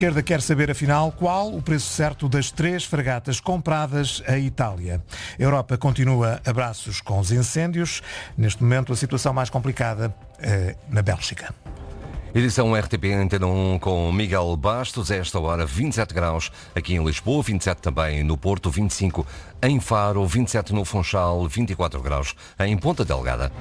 A esquerda quer saber, afinal, qual o preço certo das 3 fragatas compradas à Itália. A Europa continua a braços com os incêndios. Neste momento, a situação mais complicada é na Bélgica. Edição RTP Antena 1 com Miguel Bastos. A esta hora, 27 graus aqui em Lisboa, 27 também no Porto, 25 em Faro, 27 no Funchal, 24 graus em Ponta Delgada.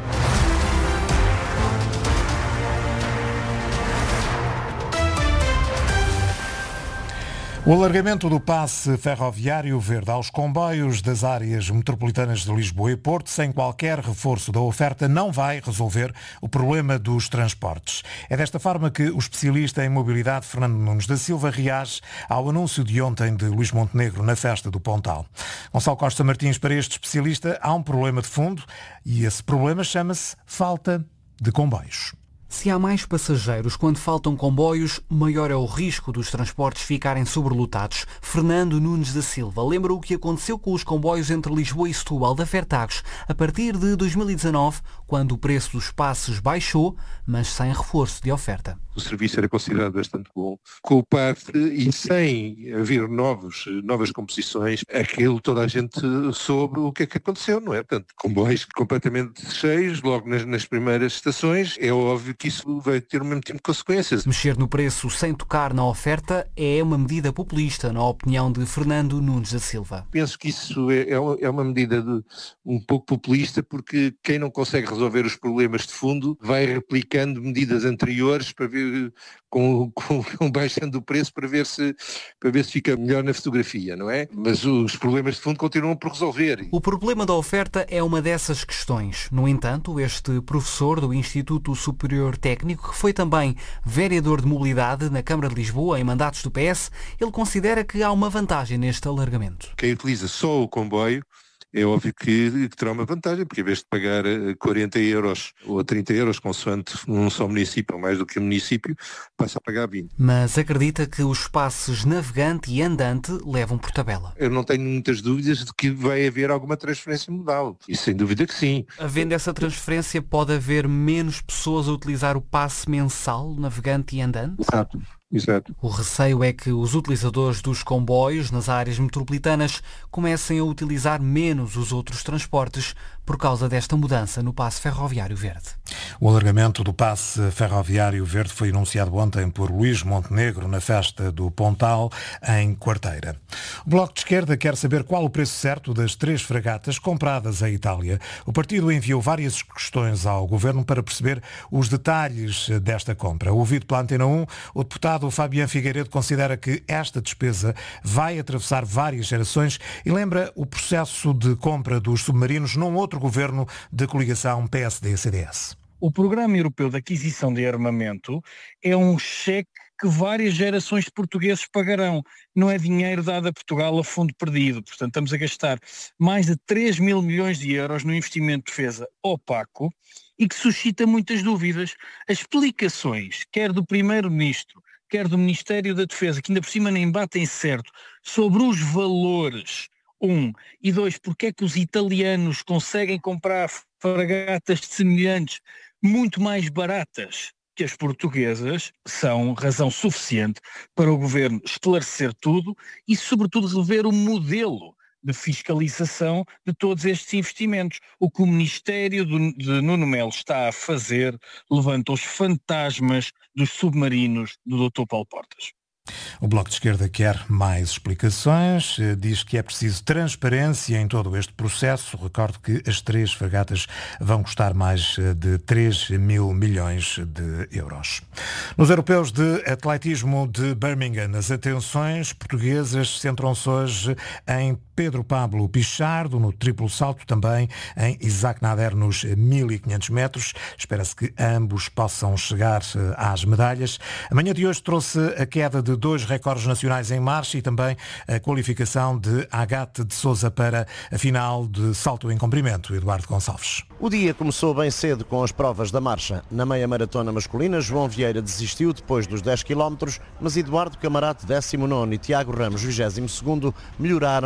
O alargamento do passe ferroviário verde aos comboios das áreas metropolitanas de Lisboa e Porto, sem qualquer reforço da oferta, não vai resolver o problema dos transportes. É desta forma que o especialista em mobilidade Fernando Nunes da Silva reage ao anúncio de ontem de Luís Montenegro na festa do Pontal. Gonçalo Costa Martins, para este especialista, há um problema de fundo e esse problema chama-se falta de comboios. Se há mais passageiros quando faltam comboios, maior é o risco dos transportes ficarem sobrelotados. Fernando Nunes da Silva lembra o que aconteceu com os comboios entre Lisboa e Setúbal da Fertagos a partir de 2019, quando o preço dos passes baixou, mas sem reforço de oferta. O serviço era considerado bastante bom. Com o PAF e sem haver novas composições, aquilo toda a gente soube o que é que aconteceu, não é? Portanto, comboios completamente cheios, logo nas primeiras estações, é óbvio que isso vai ter o mesmo tipo de consequências. Mexer no preço sem tocar na oferta é uma medida populista, na opinião de Fernando Nunes da Silva. Penso que isso é uma medida um pouco populista, porque quem não consegue resolver os problemas de fundo vai replicando medidas anteriores para ver com baixando o preço para ver se fica melhor na fotografia, não é? Mas os problemas de fundo continuam por resolver. O problema da oferta é uma dessas questões. No entanto, este professor do Instituto Superior Técnico, que foi também vereador de mobilidade na Câmara de Lisboa em mandatos do PS, ele considera que há uma vantagem neste alargamento. Quem utiliza só o comboio é óbvio que terá uma vantagem, porque em vez de pagar 40 euros ou 30 euros, consoante um só município, ou mais do que um município, passa a pagar 20. Mas acredita que os passes navegante e andante levam por tabela. Eu não tenho muitas dúvidas de que vai haver alguma transferência modal. E sem dúvida que sim. Havendo essa transferência, pode haver menos pessoas a utilizar o passe mensal, navegante e andante? Exato. O receio é que os utilizadores dos comboios nas áreas metropolitanas comecem a utilizar menos os outros transportes por causa desta mudança no passe ferroviário verde. O alargamento do passe ferroviário verde foi anunciado ontem por Luís Montenegro na festa do Pontal, em Quarteira. O Bloco de Esquerda quer saber qual o preço certo das 3 fragatas compradas à Itália. O partido enviou várias questões ao Governo para perceber os detalhes desta compra. Ouvido pela Antena 1, o deputado Fabián Figueiredo considera que esta despesa vai atravessar várias gerações e lembra o processo de compra dos submarinos num outro governo de coligação PSD-CDS. O Programa Europeu de Aquisição de Armamento é um cheque que várias gerações de portugueses pagarão. Não é dinheiro dado a Portugal a fundo perdido. Portanto, estamos a gastar mais de 3 mil milhões de euros no investimento de defesa opaco e que suscita muitas dúvidas. As explicações, quer do Primeiro-Ministro, quer do Ministério da Defesa, que ainda por cima nem batem certo, sobre os valores, 1, e 2, porque é que os italianos conseguem comprar fragatas semelhantes muito mais baratas que as portuguesas, são razão suficiente para o Governo esclarecer tudo e, sobretudo, rever o modelo de fiscalização de todos estes investimentos. O que o Ministério de Nuno Melo está a fazer levanta os fantasmas dos submarinos do Dr. Paulo Portas. O Bloco de Esquerda quer mais explicações, diz que é preciso transparência em todo este processo. Recordo que as 3 fragatas vão custar mais de 3 mil milhões de euros. Nos europeus de atletismo de Birmingham, as atenções portuguesas centram-se hoje em Pedro Pablo Pichardo, no triplo salto, também em Isaac Nader nos 1500 metros. Espera-se que ambos possam chegar às medalhas. A manhã de hoje trouxe a queda de 2 recordes nacionais em marcha e também a qualificação de Agate de Sousa para a final de salto em comprimento. Eduardo Gonçalves. O dia começou bem cedo com as provas da marcha. Na meia maratona masculina, João Vieira desistiu depois dos 10 km, mas Eduardo Camarate, 19º, e Tiago Ramos, 22º, melhoraram as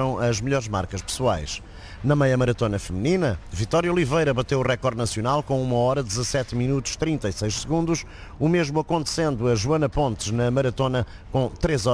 melhores marcas pessoais. Na meia-maratona feminina, Vitória Oliveira bateu o recorde nacional com 1 hora 17 minutos 36 segundos, o mesmo acontecendo a Joana Pontes na maratona com 3 horas